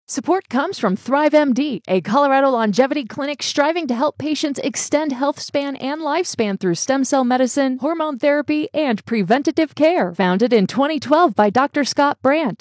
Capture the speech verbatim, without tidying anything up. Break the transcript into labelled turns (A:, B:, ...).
A: Support comes from ThriveMD, a Colorado longevity clinic striving to help patients extend health span and lifespan through stem cell medicine, hormone therapy, and preventative care. Founded in twenty twelve by Doctor Scott Brandt,